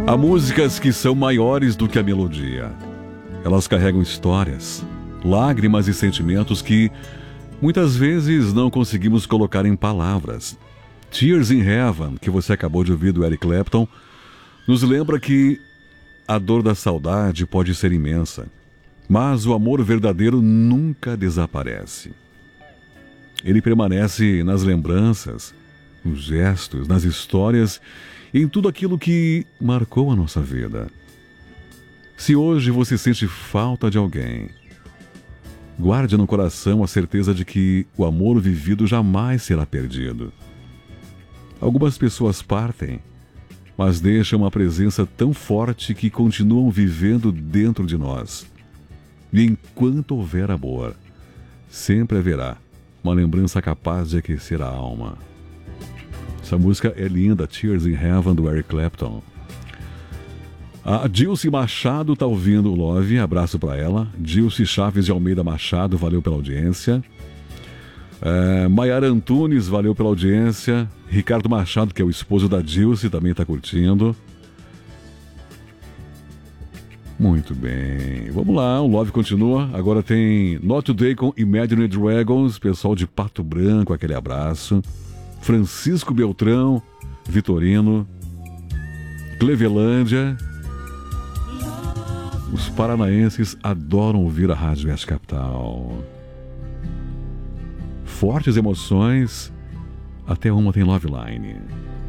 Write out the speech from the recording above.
Há músicas que são maiores do que a melodia. Elas carregam histórias, lágrimas e sentimentos que muitas vezes não conseguimos colocar em palavras. Tears in Heaven, que você acabou de ouvir do Eric Clapton, nos lembra que a dor da saudade pode ser imensa, mas o amor verdadeiro nunca desaparece. Ele permanece nas lembranças, nos gestos, nas histórias e em tudo aquilo que marcou a nossa vida. Se hoje você sente falta de alguém, guarde no coração a certeza de que o amor vivido jamais será perdido. Algumas pessoas partem, mas deixam uma presença tão forte que continuam vivendo dentro de nós. E enquanto houver amor, sempre haverá uma lembrança capaz de aquecer a alma. Essa música é linda, Tears in Heaven, do Eric Clapton. A Dilce Machado tá ouvindo o Love, abraço para ela. Dilce Chaves de Almeida Machado, valeu pela audiência. Maiara Antunes, valeu pela audiência. Ricardo Machado, que é o esposo da Dilce, também tá curtindo. Muito bem, vamos lá, o Love continua. Agora tem Not Today com Imagine Dragons, pessoal de Pato Branco, aquele abraço. Francisco Beltrão, Vitorino, Clevelândia. Os paranaenses adoram ouvir a Rádio West Capital. Fortes emoções, até uma tem Love Line.